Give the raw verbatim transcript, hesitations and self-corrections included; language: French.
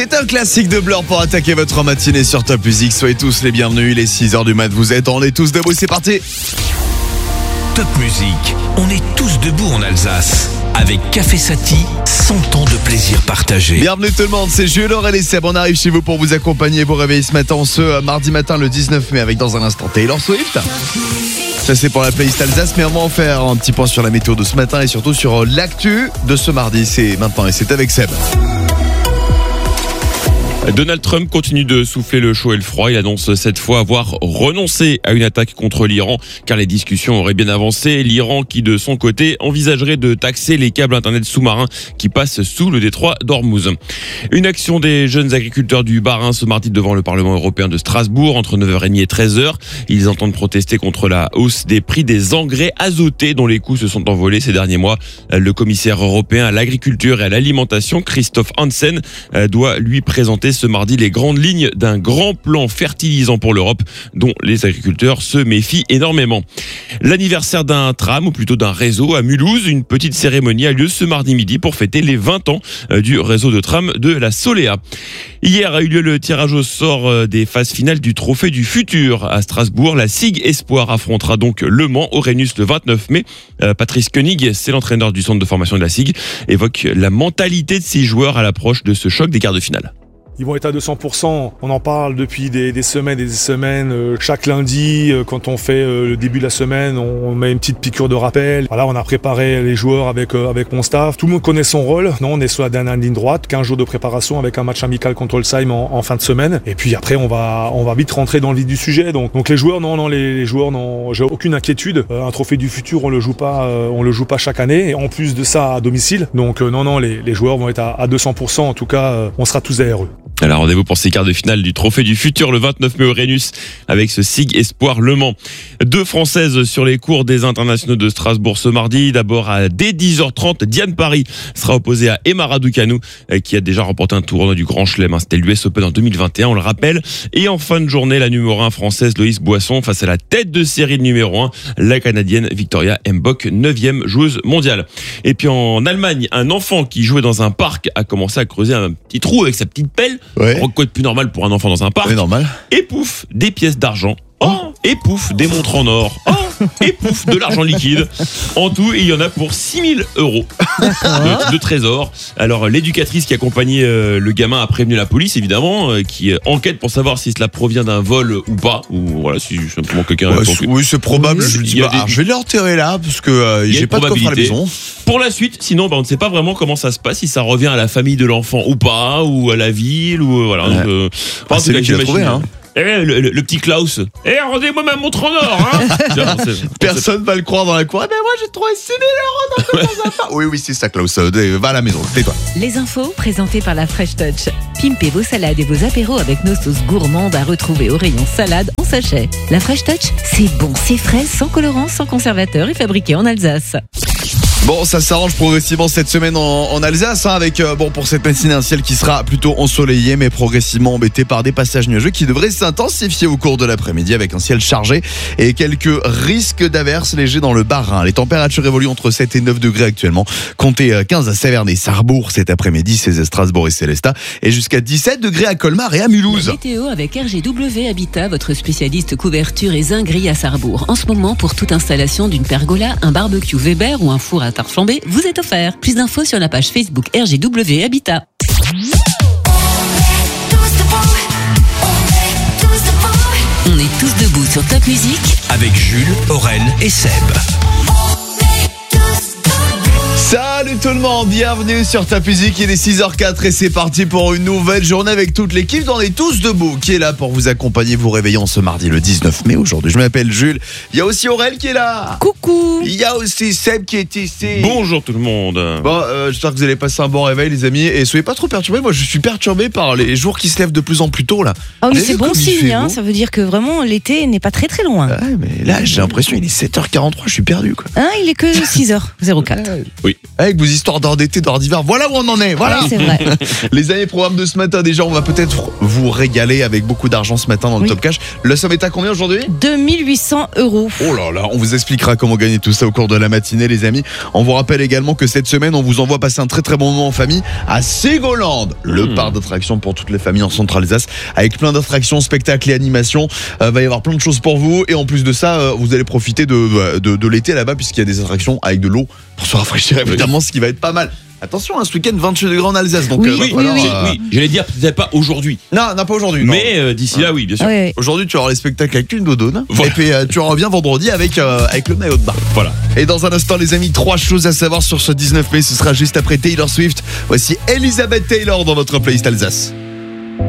C'est un classique de Blur pour attaquer votre matinée sur Top Music. Soyez tous les bienvenus, il est six heures du mat, vous êtes, on est tous debout, c'est parti. Top Music, on est tous debout en Alsace. Avec Café Sati, cent ans de plaisir partagé. Bienvenue tout le monde, c'est Jules, Aurel et Seb. On arrive chez vous pour vous accompagner, vous réveiller ce matin, ce euh, mardi matin le dix-neuf mai, avec dans un instant Taylor Swift. Ça c'est pour la playlist Alsace, mais on va en faire un petit point sur la météo de ce matin et surtout sur l'actu de ce mardi. C'est maintenant et c'est avec Seb. Donald Trump continue de souffler le chaud et le froid. Il annonce cette fois avoir renoncé à une attaque contre l'Iran car les discussions auraient bien avancé. L'Iran qui de son côté envisagerait de taxer les câbles internet sous-marins qui passent sous le détroit d'Ormuz. Une action des jeunes agriculteurs du Bas-Rhin ce mardi devant le Parlement européen de Strasbourg entre neuf heures trente et treize heures. Ils entendent protester contre la hausse des prix des engrais azotés dont les coûts se sont envolés ces derniers mois. Le commissaire européen à l'agriculture et à l'alimentation, Christophe Hansen, doit lui présenter ce mardi les grandes lignes d'un grand plan fertilisant pour l'Europe dont les agriculteurs se méfient énormément. L'anniversaire d'un tram, ou plutôt d'un réseau à Mulhouse, une petite cérémonie a lieu ce mardi midi pour fêter les vingt ans du réseau de tram de la Soléa. Hier a eu lieu le tirage au sort des phases finales du Trophée du Futur à Strasbourg. La S I G Espoir affrontera donc Le Mans au Rhenus le vingt-neuf mai. Patrice Koenig, c'est l'entraîneur du centre de formation de la S I G, évoque la mentalité de ses joueurs à l'approche de ce choc des quarts de finale. Ils vont être à deux cents pour cent. On en parle depuis des, des semaines et des semaines. Euh, chaque lundi, euh, quand on fait euh, le début de la semaine, on, on met une petite piqûre de rappel. Voilà, on a préparé les joueurs avec euh, avec mon staff. Tout le monde connaît son rôle. Non, on est sur la dernière ligne droite. quinze jours de préparation avec un match amical contre Holzheim en, en fin de semaine. Et puis après, on va on va vite rentrer dans le vif du sujet. Donc donc les joueurs, non non les, les joueurs, non, j'ai aucune inquiétude. Euh, un trophée du futur, on le joue pas, euh, on le joue pas chaque année. Et en plus de ça, à domicile. Donc euh, non non les, les joueurs vont être à, à deux cents pour cent. En tout cas, euh, on sera tous derrière eux. Alors rendez-vous pour ces quarts de finale du Trophée du Futur le vingt-neuf mai au Rhenus avec ce S I G Espoir Le Mans. Deux Françaises sur les cours des internationaux de Strasbourg ce mardi. D'abord à dès dix heures trente, Diane Paris sera opposée à Emma Raducanu qui a déjà remporté un tournoi du Grand Chelem. C'était l'U S Open en deux mille vingt et un, on le rappelle. Et en fin de journée, la numéro un française Loïs Boisson face à la tête de série de numéro un, la Canadienne Victoria Mbok, neuvième joueuse mondiale. Et puis en Allemagne, un enfant qui jouait dans un parc a commencé à creuser un petit trou avec sa petite pelle. Ouais. Quoi de plus normal pour un enfant dans un parc. C'est normal. Et pouf, des pièces d'argent. Oh, et pouf, des montres en or. Oh, et pouf, de l'argent liquide. En tout, il y en a pour six mille euros de, de trésor. Alors, l'éducatrice qui accompagnait euh, le gamin a prévenu la police, évidemment, euh, qui euh, enquête pour savoir si cela provient d'un vol ou pas. Ou voilà, si simplement quelqu'un... Ouais, c'est, oui, c'est probable. Je, dis, bah, des... alors, je vais l'enterrer là, parce que euh, j'ai pas de coffre à la maison. Pour la suite, sinon, bah, on ne sait pas vraiment comment ça se passe, si ça revient à la famille de l'enfant ou pas, ou à la ville, ou euh, voilà. Ouais. Donc, euh, ah, c'est lui qui l'a trouvé, hein. Eh, le, le, le petit Klaus. Eh, rendez-moi ma montre en or, hein. Genre, c'est, personne va le croire dans la cour. Eh ben moi j'ai trouvé six mille euros dans un parc. Oui, oui, c'est ça, Klaus. Va à la maison, tais-toi. Les infos présentées par la Fresh Touch. Pimpez vos salades et vos apéros avec nos sauces gourmandes à retrouver au rayon salade en sachet. La Fresh Touch, c'est bon, c'est frais, sans colorant, sans conservateur et fabriqué en Alsace. Bon, ça s'arrange progressivement cette semaine en, en Alsace, hein, avec, euh, bon, pour cette matinée, un ciel qui sera plutôt ensoleillé, mais progressivement embêté par des passages nuageux qui devraient s'intensifier au cours de l'après-midi avec un ciel chargé et quelques risques d'averses légers dans le Bas-Rhin. Les températures évoluent entre sept et neuf degrés actuellement. Comptez quinze à Saverne et Sarrebourg cet après-midi, seize à Strasbourg et Célestat, et jusqu'à dix-sept degrés à Colmar et à Mulhouse. La météo avec R G W Habitat, votre spécialiste couverture et zinguerie à Sarrebourg. En ce moment, pour toute installation d'une pergola, un barbecue Weber ou un four à tarte flambée, vous êtes offert. Plus d'infos sur la page Facebook R G W Habitat. On est tous debout sur Top Music avec Jules, Aurel et Seb. Salut tout le monde, bienvenue sur Top Music, il est six heures quatre et c'est parti pour une nouvelle journée avec toute l'équipe d'On est tous debout qui est là pour vous accompagner, vous réveillant ce mardi le dix-neuf mai. Aujourd'hui je m'appelle Jules, il y a aussi Aurel qui est là. Coucou. Il y a aussi Seb qui est ici. Bonjour tout le monde. Bon, euh, j'espère que vous allez passer un bon réveil les amis et soyez pas trop perturbés, moi je suis perturbé par les jours qui se lèvent de plus en plus tôt là. Oh mais Vous c'est avez bon comme il signe, fait hein, beau. ça veut dire que vraiment l'été n'est pas très très loin. Ouais, mais là j'ai l'impression il est sept heures quarante-trois, je suis perdu quoi. Hein, il est que six heures zéro quatre. Oui. Avec vous histoires d'heures d'été, d'heures d'hiver. Voilà où on en est. Voilà. Oui, c'est vrai. Les années programmes de ce matin, déjà, on va peut-être vous régaler avec beaucoup d'argent ce matin dans le Oui. Top Cash. Le somme est à combien aujourd'hui ? deux mille huit cents euros. Oh là là, on vous expliquera comment gagner tout ça au cours de la matinée, les amis. On vous rappelle également que cette semaine, on vous envoie passer un très très bon moment en famille à Ségolande, le Mmh. parc d'attractions pour toutes les familles en Centre-Alsace, avec plein d'attractions, spectacles et animations. Euh, va y avoir plein de choses pour vous, et en plus de ça, euh, vous allez profiter de, de, de l'été là-bas, puisqu'il y a des attractions avec de l'eau pour se rafraîchir, évidemment, ce qui va être pas mal. Attention, hein, ce week-end, vingt-huit degrés en Alsace, donc Oui, euh, va oui, falloir, oui, euh, Oui, j'allais dire peut-être pas aujourd'hui, Non, non, pas aujourd'hui. non. mais euh, d'ici là, oui, bien sûr. Oui, oui. Aujourd'hui, tu auras les spectacles avec une doudoune. Voilà. Et puis, euh, tu reviens vendredi avec, euh, avec le maillot de bain. Voilà. Et dans un instant, les amis, trois choses à savoir sur ce dix-neuf mai. Ce sera juste après Taylor Swift. Voici Elizabeth Taylor dans votre playlist Alsace.